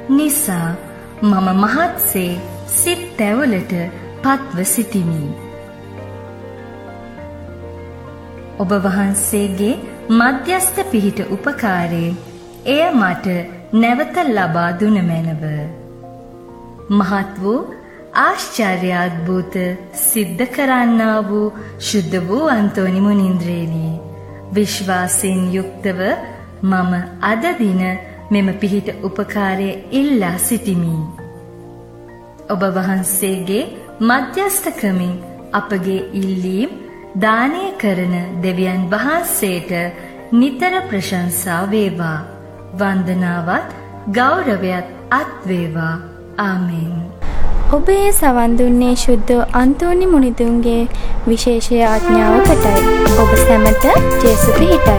නිසා මම මහත්සේ සිත් තැවලට පත්ව සිටිමි. ඔබ වහන්සේගේ මධ්‍යස්ථ පිහිට උපකාරයෙන් එය මට නැවත ලබා දුන මැනව. මහත් වූ ආශ්චර්යාද්භූත සිද්ධ කරන්නා වූ ශුද්ධ වූ අන්තෝනි මුනින්ද්‍රේනි, විශ්වාසයෙන් යුක්තව මම අද දින මෙම පිහිට උපකාරය ඉල්ලා සිටිමි. ඔබ වහන්සේගේ මධ්‍යස්ථකමින් අපගේ ඉල්ලීම් දානය කරන දෙවියන් වහන්සේට නිතර ප්‍රශංසා වේවා. වන්දනාවත් ගෞරවයත් අත් වේවා. ආමෙන්. ඔබ ඒ සවන් දුන්නේ ශුද්ධ අන්තෝනි මුනිදුන්ගේ විශේෂ ආඥාවකටයි. ඔබ සැමට ජේසු පිහිටයි.